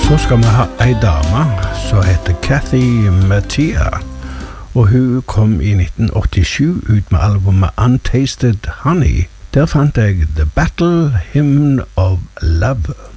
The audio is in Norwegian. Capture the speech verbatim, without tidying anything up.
Så skal vi ha ei dame som heter Kathy Mattea, og hun kom i nitten åttisju ut med albumet Untasted Honey. Der fant jeg The Battle Hymn of Love.